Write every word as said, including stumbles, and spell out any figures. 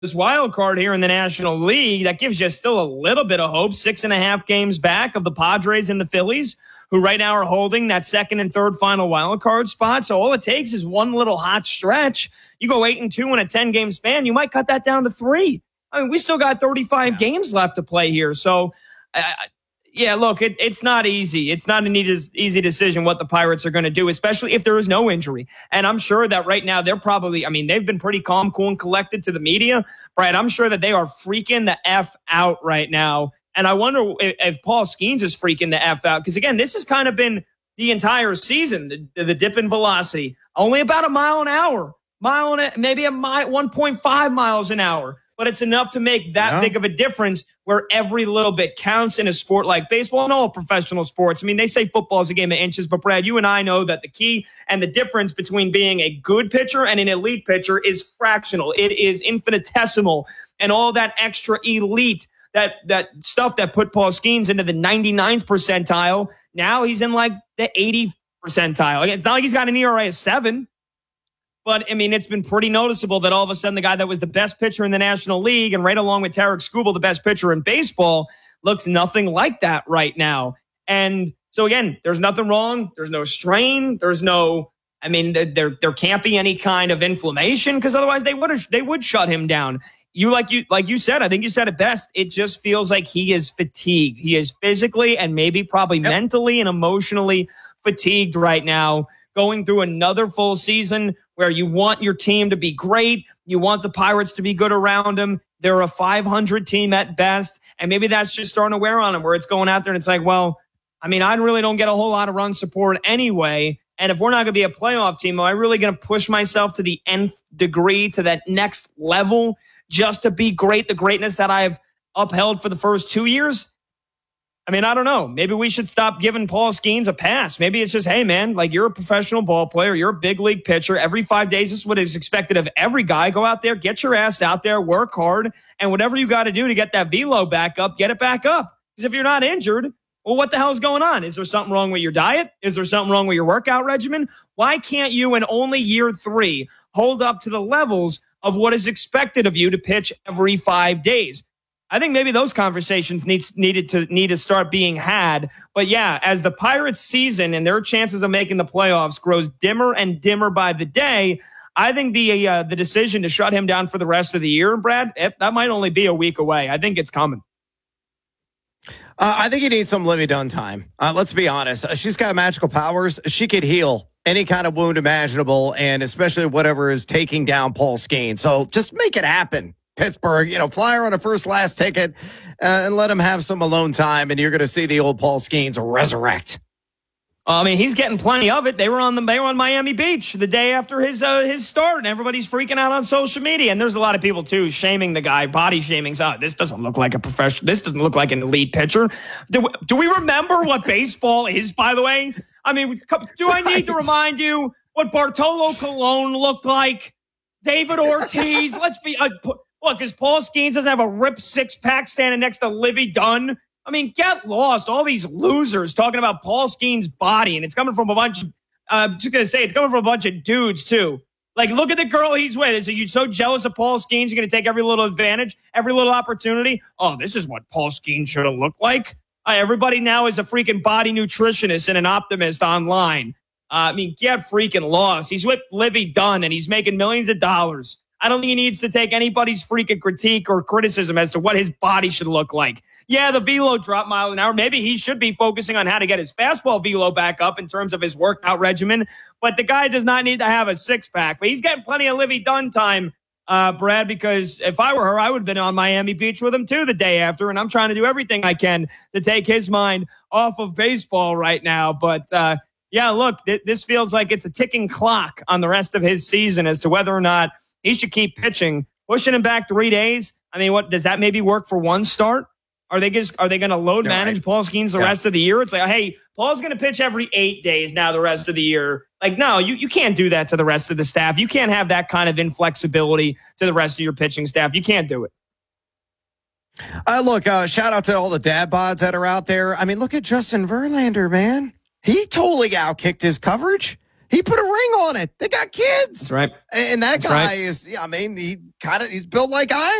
this wild card here in the National League, that gives you still a little bit of hope. Six and a half games back of the Padres and the Phillies, who right now are holding that second and third final wild card spot. So all it takes is one little hot stretch. You go eight and two in a ten game span, you might cut that down to three. I mean, we still got thirty-five yeah. games left to play here. So, uh, yeah, look, it, it's not easy. It's not an easy, easy decision what the Pirates are going to do, especially if there is no injury. And I'm sure that right now they're probably, I mean, they've been pretty calm, cool, and collected to the media. Right? I'm sure that they are freaking the F out right now. And I wonder if, if Paul Skeens is freaking the F out. Because, again, this has kind of been the entire season, the, the dip in velocity. Only about a mile an hour, mile and a, maybe a mile, one point five miles an hour. But it's enough to make that yeah. big of a difference where every little bit counts in a sport like baseball and all professional sports. I mean, they say football is a game of inches, but Brad, you and I know that the key and the difference between being a good pitcher and an elite pitcher is fractional. It is infinitesimal. And all that extra elite, that that stuff that put Paul Skeens into the ninety-ninth percentile, now he's in like the eightieth percentile. It's not like he's got an E R A of seven. But, I mean, it's been pretty noticeable that all of a sudden the guy that was the best pitcher in the National League and right along with Tarik Skubal, the best pitcher in baseball, looks nothing like that right now. And so, again, there's nothing wrong. There's no strain. There's no, I mean, there there can't be any kind of inflammation because otherwise they would they would shut him down. You like you like you said, I think you said it best. It just feels like he is fatigued. He is physically and maybe probably yep. mentally and emotionally fatigued right now, going through another full season where you want your team to be great. You want the Pirates to be good around them. They're a five hundred team at best. And maybe that's just starting to wear on them where it's going out there and it's like, well, I mean, I really don't get a whole lot of run support anyway. And if we're not going to be a playoff team, am I really going to push myself to the nth degree, to that next level just to be great, the greatness that I've upheld for the first two years? I mean, I don't know. Maybe we should stop giving Paul Skeens a pass. Maybe it's just, hey, man, like you're a professional ball player. You're a big league pitcher. Every five days, this is what is expected of every guy. Go out there, get your ass out there, work hard, and whatever you got to do to get that velo back up, get it back up. Because if you're not injured, well, what the hell is going on? Is there something wrong with your diet? Is there something wrong with your workout regimen? Why can't you in only year three hold up to the levels of what is expected of you to pitch every five days? I think maybe those conversations needs needed to need to start being had. But yeah, as the Pirates season and their chances of making the playoffs grows dimmer and dimmer by the day, I think the uh, the decision to shut him down for the rest of the year, Brad, it, that might only be a week away. I think it's coming. Uh, I think he needs some Livy Dunn time. Uh, let's be honest. Uh, she's got magical powers. She could heal any kind of wound imaginable, and especially whatever is taking down Paul Skeens. So just make it happen. Pittsburgh, you know, fly her on a first last ticket uh, and let him have some alone time, and you're going to see the old Paul Skeens resurrect. I mean, he's getting plenty of it. They were on the they were on Miami Beach the day after his uh, his start, and everybody's freaking out on social media. And there's a lot of people too shaming the guy, body shaming. Oh, this doesn't look like a professional. This doesn't look like an elite pitcher. Do, do we remember what baseball is? By the way, I mean, do I need to remind you what Bartolo Colon looked like? David Ortiz. Let's be. Uh, Look, because Paul Skeens doesn't have a ripped six-pack standing next to Livy Dunn. I mean, get lost. All these losers talking about Paul Skeens' body, and it's coming from a bunch of, uh, I'm just going to say, it's coming from a bunch of dudes, too. Like, look at the girl he's with. Is you so jealous of Paul Skeens, you're going to take every little advantage, every little opportunity? Oh, this is what Paul Skeens should have looked like. Uh, everybody now is a freaking body nutritionist and an optimist online. Uh, I mean, get freaking lost. He's with Livy Dunn, and he's making millions of dollars. I don't think he needs to take anybody's freaking critique or criticism as to what his body should look like. Yeah, the velo dropped mile an hour. Maybe he should be focusing on how to get his fastball velo back up in terms of his workout regimen. But the guy does not need to have a six-pack. But he's getting plenty of Livy Dunn time, uh, Brad, because if I were her, I would have been on Miami Beach with him, too, the day after. And I'm trying to do everything I can to take his mind off of baseball right now. But, uh, yeah, look, th- this feels like it's a ticking clock on the rest of his season as to whether or not he should keep pitching. Pushing him back three days. I mean, what does that maybe work for one start? Are they just are they going to load no, manage I, Paul Skeens the yeah. rest of the year? It's like, hey, Paul's going to pitch every eight days now the rest of the year. Like, no, you, you can't do that to the rest of the staff. You can't have that kind of inflexibility to the rest of your pitching staff. You can't do it. Uh, look, uh, shout out to all the dad bods that are out there. I mean, look at Justin Verlander, man. He totally outkicked his coverage. He put a ring on it. They got kids. That's right. And that That's guy right. is, yeah, I mean, he kind of, he's built like I